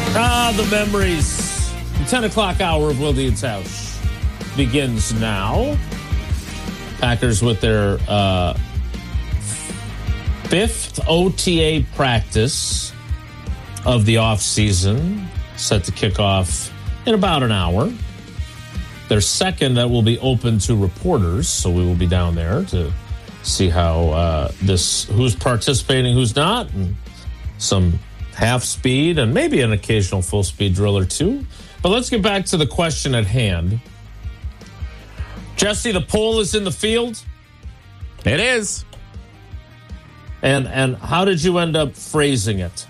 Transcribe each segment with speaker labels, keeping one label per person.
Speaker 1: The memories. The 10 o'clock hour of Wilde and Tausch begins now. Packers with their fifth OTA practice of the offseason, set to kick off in about an hour. Their second that will be open to reporters, so we will be down there to see how who's participating, who's not, and some half speed and maybe an occasional full speed drill or two. But let's get back to the question at hand. Jesse, the poll is in the field.
Speaker 2: It is.
Speaker 1: And how did you end up phrasing it?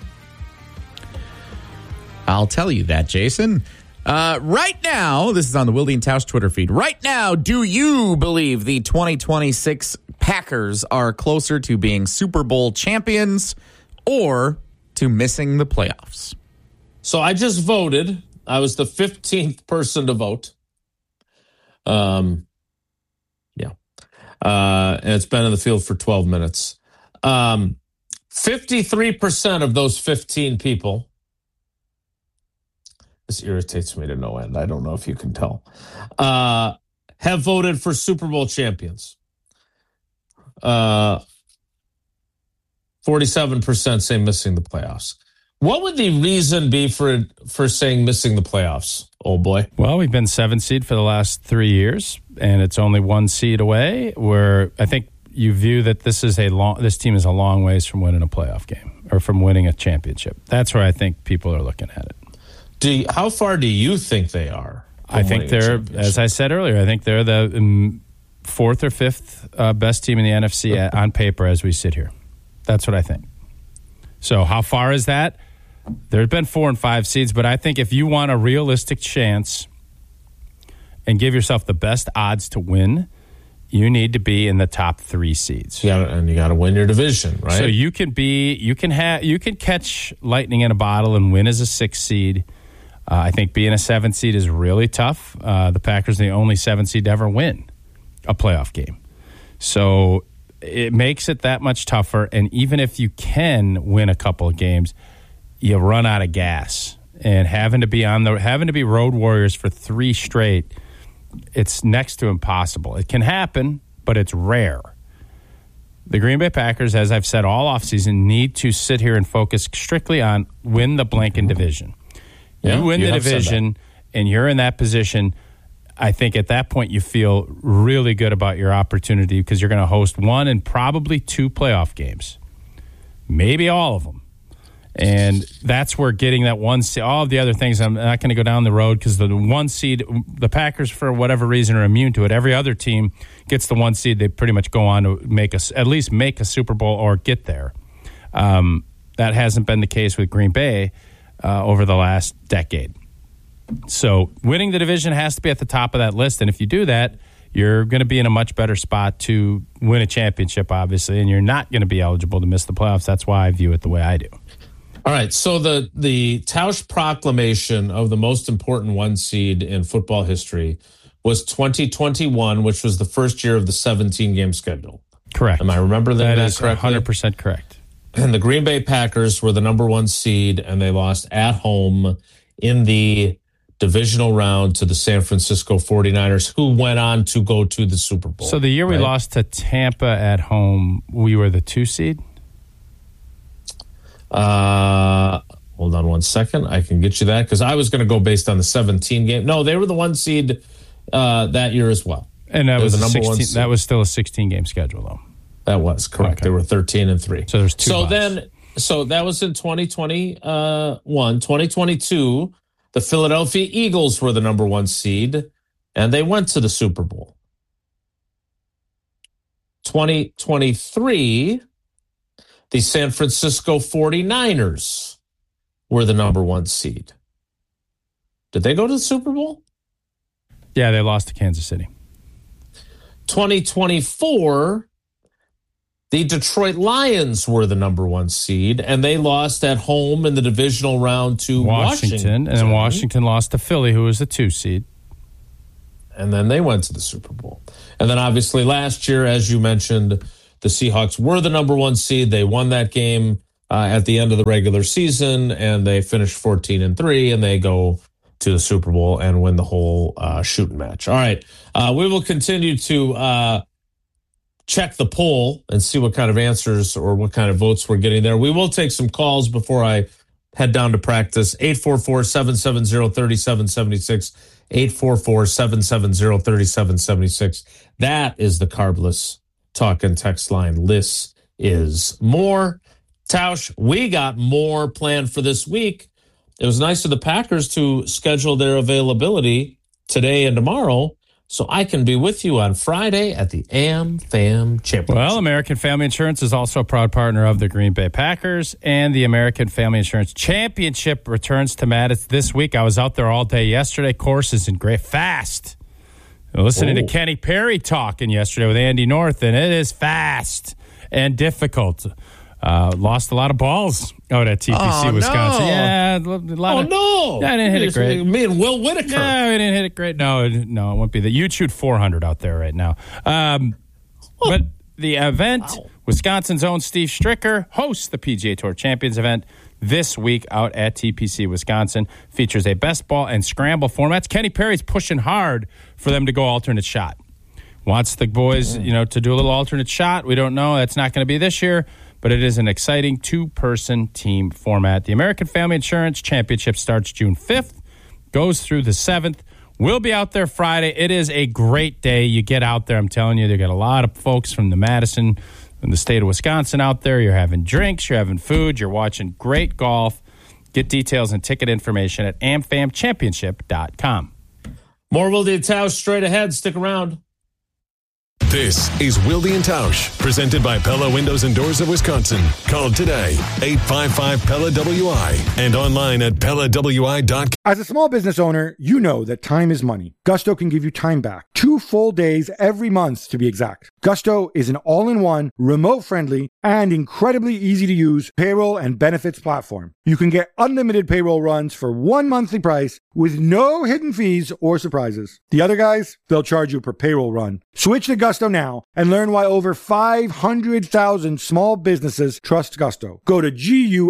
Speaker 2: I'll tell you that, Jason. Right now, this is on the Wilde and Tausch Twitter feed. Right now, do you believe the 2026 Packers are closer to being Super Bowl champions or to missing the playoffs?
Speaker 1: So I just voted. I was the 15th person to vote. And it's been in the field for 12 minutes. 53% of those 15 people, this irritates me to no end, I don't know if you can tell, have voted for Super Bowl champions. 47% say missing the playoffs. What would the reason be for saying missing the playoffs, old boy?
Speaker 3: Well, we've been 7 seed for the last 3 years, and it's only 1 seed away. Where I think you view that this team is a long ways from winning a playoff game or from winning a championship. That's where I think people are looking at it.
Speaker 1: How far do you think they are?
Speaker 3: I think they're, as I said earlier, I think they're the fourth or fifth best team in the NFC on paper as we sit here. That's what I think. So how far is that? There have been 4 and 5 seeds, but I think if you want a realistic chance and give yourself the best odds to win, you need to be in the top 3 seeds.
Speaker 1: And you got to win your division, right?
Speaker 3: So you can catch lightning in a bottle and win as a 6 seed. I think being a 7 seed is really tough. The Packers are the only 7 seed to ever win a playoff game. So it makes it that much tougher. And even if you can win a couple of games, you run out of gas. And having to be road warriors for 3 straight, it's next to impossible. It can happen, but it's rare. The Green Bay Packers, as I've said all offseason, need to sit here and focus strictly on win the blanket division.
Speaker 1: Yeah,
Speaker 3: you win the division, and you're in that position. I think at that point you feel really good about your opportunity because you're going to host 1 and probably 2 playoff games, maybe all of them. And that's where getting that 1 seed, all of the other things, I'm not going to go down the road because the 1 seed, the Packers, for whatever reason, are immune to it. Every other team gets the 1 seed. They pretty much go on to at least make a Super Bowl or get there. That hasn't been the case with Green Bay over the last decade. So winning the division has to be at the top of that list. And if you do that, you're going to be in a much better spot to win a championship, obviously, and you're not going to be eligible to miss the playoffs. That's why I view it the way I do.
Speaker 1: All right, so the Tausch proclamation of the most important 1 seed in football history was 2021, which was the first year of the 17-game schedule.
Speaker 3: Correct.
Speaker 1: Am I remembering that correctly?
Speaker 3: 100% correct.
Speaker 1: And the Green Bay Packers were the number 1 seed, and they lost at home in the divisional round to the San Francisco 49ers, who went on to go to the Super Bowl.
Speaker 3: So the year we lost to Tampa at home, we were the 2 seed?
Speaker 1: Hold on 1 second. I can get you that because I was going to go based on the 17 game. No, they were the 1 seed that year as well.
Speaker 3: And that was the number 1 seed. That was still a 16-game schedule, though.
Speaker 1: That was correct. Okay. They were 13-3.
Speaker 3: So there's 2.
Speaker 1: So that was in 2021. 2022, the Philadelphia Eagles were the number 1 seed, and they went to the Super Bowl. 2023. The San Francisco 49ers were the number 1 seed. Did they go to the Super Bowl?
Speaker 3: Yeah, they lost to Kansas City.
Speaker 1: 2024, the Detroit Lions were the number 1 seed, and they lost at home in the divisional round to Washington.
Speaker 3: And then Washington lost to Philly, who was the 2 seed.
Speaker 1: And then they went to the Super Bowl. And then obviously last year, as you mentioned, the Seahawks were the number 1 seed. They won that game at the end of the regular season, and they finish 14-3, and they go to the Super Bowl and win the whole shooting match. All right, we will continue to check the poll and see what kind of answers or what kind of votes we're getting there. We will take some calls before I head down to practice. 844-770-3776. 844-770-3776. That is the Carbless talk and text line. Liz is more. Tausch, we got more planned for this week. It was nice of the Packers to schedule their availability today and tomorrow so I can be with you on Friday at the AmFam Championship.
Speaker 3: Well, American Family Insurance is also a proud partner of the Green Bay Packers, and the American Family Insurance Championship returns to Madison this week. I was out there all day yesterday. Course is in great fast. Listening to Kenny Perry talking yesterday with Andy North, and it is fast and difficult. Lost a lot of balls out at TPC, Wisconsin.
Speaker 2: No.
Speaker 3: Yeah, a lot
Speaker 1: no.
Speaker 3: I didn't hit it great.
Speaker 1: Me and Will Whitaker.
Speaker 3: Yeah, we didn't hit it great. No, it won't be that. You'd shoot 400 out there right now. But the event, Wisconsin's own Steve Stricker hosts the PGA Tour Champions event this week out at TPC, Wisconsin. Features a best ball and scramble formats. Kenny Perry's pushing hard for them to go alternate shot. Wants the boys, to do a little alternate shot. We don't know. That's not going to be this year. But it is an exciting two-person team format. The American Family Insurance Championship starts June 5th, goes through the 7th. We'll be out there Friday. It is a great day. You get out there, I'm telling you, they got a lot of folks from the Madison and the state of Wisconsin out there. You're having drinks, you're having food, you're watching great golf. Get details and ticket information at amfamchampionship.com.
Speaker 1: More Wilde and Tausch straight ahead. Stick around.
Speaker 4: This is Wilde and Tausch, presented by Pella Windows and Doors of Wisconsin. Call today, 855-PELLA-WI, and online at PellaWI.com.
Speaker 5: As a small business owner, you know that time is money. Gusto can give you time back. 2 full days every month, to be exact. Gusto is an all-in-one, remote-friendly, and incredibly easy-to-use payroll and benefits platform. You can get unlimited payroll runs for one monthly price with no hidden fees or surprises. The other guys, they'll charge you per payroll run. Switch to Gusto now and learn why over 500,000 small businesses trust Gusto. Go to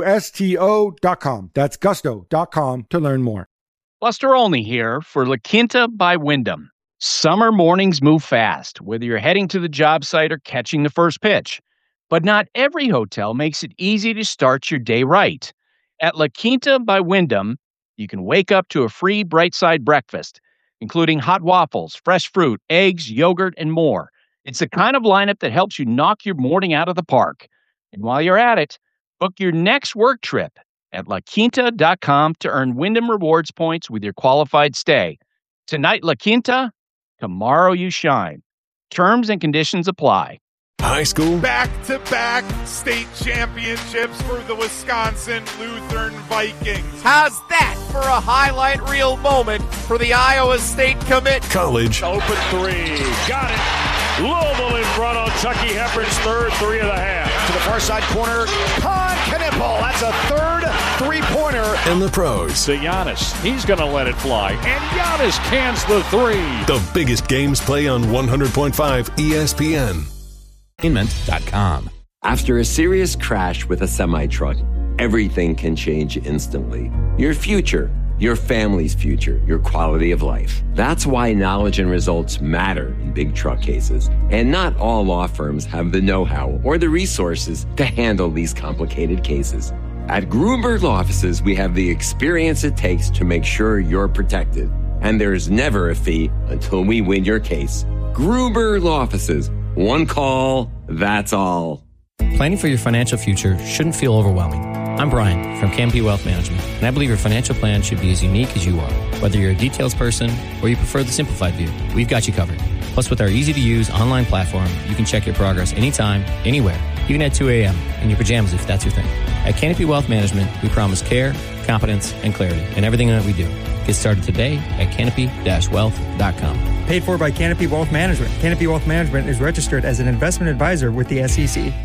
Speaker 5: GUSTO.com. That's gusto.com to learn more.
Speaker 6: Buster Olney here for La Quinta by Wyndham. Summer mornings move fast, whether you're heading to the job site or catching the first pitch. But not every hotel makes it easy to start your day right. At La Quinta by Wyndham, you can wake up to a free Bright Side breakfast, including hot waffles, fresh fruit, eggs, yogurt, and more. It's the kind of lineup that helps you knock your morning out of the park. And while you're at it, book your next work trip at LaQuinta.com to earn Wyndham Rewards points with your qualified stay. Tonight, La Quinta, tomorrow you shine. Terms and conditions apply.
Speaker 4: High school,
Speaker 7: back-to-back state championships for the Wisconsin Lutheran Vikings.
Speaker 8: How's that for a highlight reel moment for the Iowa State commit?
Speaker 4: college,
Speaker 9: Open three. Got it. Louisville in front on Chucky Hepburn's third 3 1/2.
Speaker 8: To the far side corner, Con Knipple. That's a third three-pointer.
Speaker 4: and the pros.
Speaker 9: To Giannis. He's going to let it fly. And Giannis cans the 3.
Speaker 4: The biggest games play on 100.5 ESPN.
Speaker 2: Entertainment.com.
Speaker 10: After a serious crash with a semi-truck, everything can change instantly. Your future, your family's future, your quality of life. That's why knowledge and results matter in big truck cases. And not all law firms have the know-how or the resources to handle these complicated cases. At Gruber Law Offices, we have the experience it takes to make sure you're protected. And there's never a fee until we win your case. Gruber Law Offices. One call, that's all.
Speaker 11: Planning for your financial future shouldn't feel overwhelming. I'm Brian from Canopy Wealth Management, and I believe your financial plan should be as unique as you are. Whether you're a details person or you prefer the simplified view, we've got you covered. Plus, with our easy-to-use online platform, you can check your progress anytime, anywhere, even at 2 a.m. in your pajamas if that's your thing. At Canopy Wealth Management, we promise care, competence, and clarity in everything that we do. Get started today at canopy-wealth.com.
Speaker 12: Paid for by Canopy Wealth Management. Canopy Wealth Management is registered as an investment advisor with the SEC.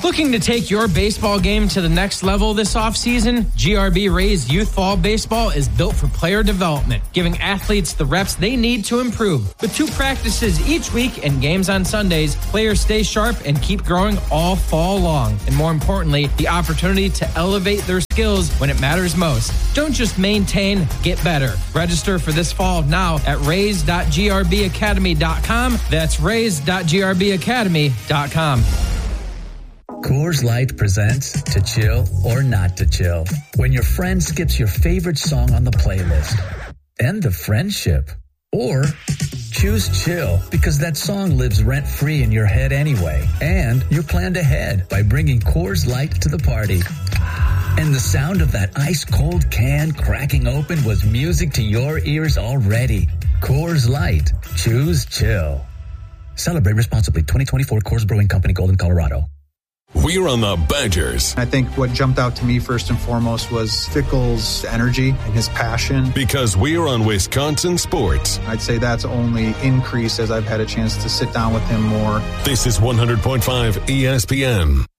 Speaker 12: Looking to take your baseball game to the next level this offseason? GRB Rays Youth Fall Baseball is built for player development, giving athletes the reps they need to improve. With 2 practices each week and games on Sundays, players stay sharp and keep growing all fall long. And more importantly, the opportunity to elevate their skills when it matters most. Don't just maintain, get better. Register for this fall now at rays.grbacademy.com. That's rays.grbacademy.com.
Speaker 13: Coors Light presents To Chill or Not to Chill. When your friend skips your favorite song on the playlist. End the friendship. Or choose chill because that song lives rent-free in your head anyway. And you're planned ahead by bringing Coors Light to the party. And the sound of that ice-cold can cracking open was music to your ears already. Coors Light. Choose chill. Celebrate responsibly. 2024 Coors Brewing Company, Golden, Colorado.
Speaker 4: We're on the Badgers.
Speaker 14: I think what jumped out to me first and foremost was Fickell's energy and his passion.
Speaker 4: Because we're on Wisconsin sports.
Speaker 14: I'd say that's only increased as I've had a chance to sit down with him more.
Speaker 4: This is 100.5 ESPN.